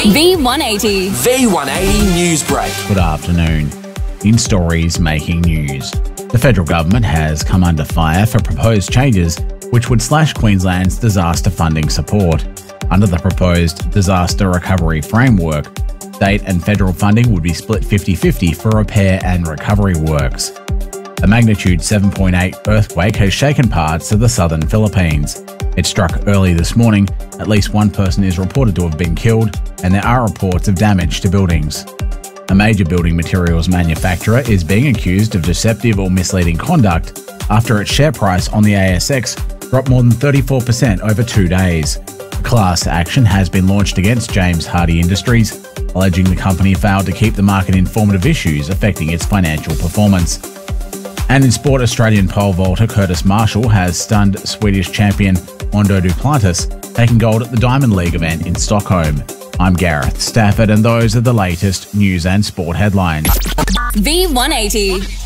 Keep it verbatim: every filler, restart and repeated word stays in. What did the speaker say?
V one eighty. V one eighty News Break. Good afternoon. In stories making news, the federal government has come under fire for proposed changes which would slash Queensland's disaster funding support. Under the proposed disaster recovery framework, state and federal funding would be split fifty-fifty for repair and recovery works. A magnitude seven point eight earthquake has shaken parts of the southern Philippines. It struck early this morning. At least one person is reported to have been killed, and there are reports of damage to buildings. A major building materials manufacturer is being accused of deceptive or misleading conduct after its share price on the A S X dropped more than thirty-four percent over two days. A class action has been launched against James Hardie Industries, alleging the company failed to keep the market informed of issues affecting its financial performance. And in sport, Australian pole vaulter Curtis Marshall has stunned Swedish champion Mondo Duplantis, taking gold at the Diamond League event in Stockholm. I'm Gareth Stafford, and those are the latest news and sport headlines. V one eighty.